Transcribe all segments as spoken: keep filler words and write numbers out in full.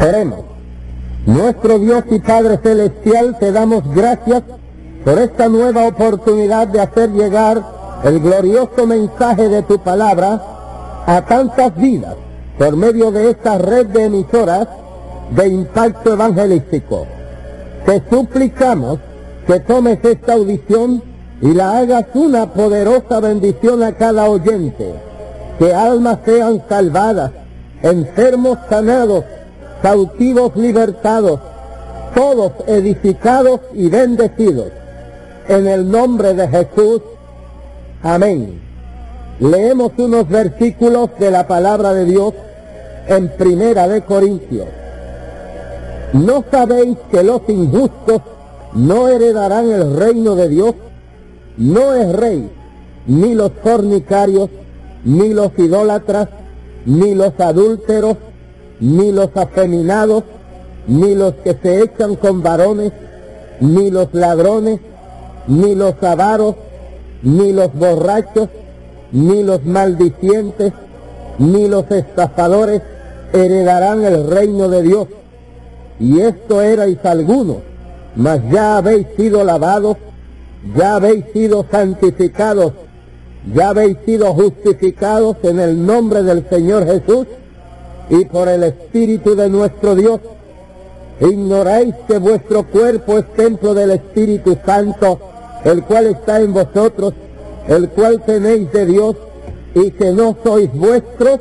Oremos. Nuestro Dios y Padre Celestial, te damos gracias por esta nueva oportunidad de hacer llegar el glorioso mensaje de tu palabra a tantas vidas por medio de esta red de emisoras de impacto evangelístico. Te suplicamos que tomes esta audición y la hagas una poderosa bendición a cada oyente, que almas sean salvadas, enfermos sanados, cautivos libertados, todos edificados y bendecidos. En el nombre de Jesús, amén. Leemos unos versículos de la palabra de Dios en Primera de Corintios. ¿No sabéis que los injustos no heredarán el reino de Dios? No es rey, ni los fornicarios, ni los idólatras, ni los adúlteros, ni los afeminados, ni los que se echan con varones, ni los ladrones, ni los avaros, ni los borrachos, ni los maldicientes, ni los estafadores heredarán el reino de Dios. Y esto erais algunos, mas ya habéis sido lavados, ya habéis sido santificados, ya habéis sido justificados en el nombre del Señor Jesús y por el Espíritu de nuestro Dios. ¿Ignoráis que vuestro cuerpo es templo del Espíritu Santo, el cual está en vosotros, el cual tenéis de Dios, y que no sois vuestros?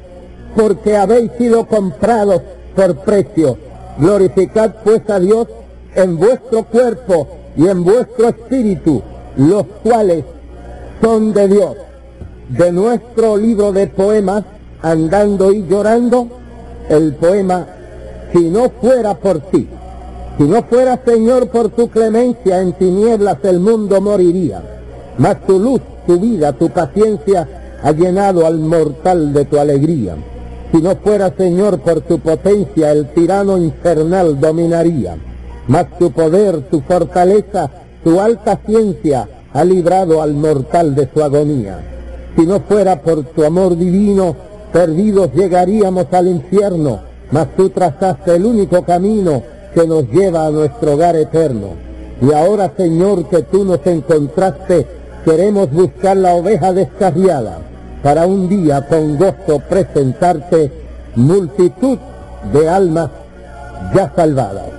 Porque habéis sido comprados por precio. Glorificad pues a Dios en vuestro cuerpo y en vuestro espíritu, los cuales son de Dios. De nuestro libro de poemas, Andando y Llorando, el poema Si no fuera por ti, si no fuera, Señor, por tu clemencia, en tinieblas el mundo moriría, mas tu luz, tu vida, tu paciencia ha llenado al mortal de tu alegría. Si no fuera, Señor, por tu potencia, el tirano infernal dominaría, mas tu poder, tu fortaleza, tu alta ciencia ha librado al mortal de su agonía. Si no fuera por tu amor divino, perdidos llegaríamos al infierno, mas tú trazaste el único camino que nos lleva a nuestro hogar eterno. Y ahora, Señor, que tú nos encontraste, queremos buscar la oveja descarriada, para un día con gozo presentarte multitud de almas ya salvadas.